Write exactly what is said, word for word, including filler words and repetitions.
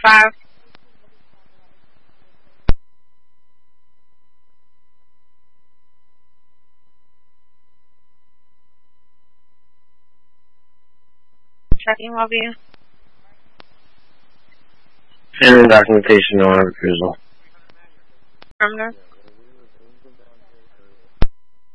five. Checking lobby. Sending documentation on refusal. Affirmative.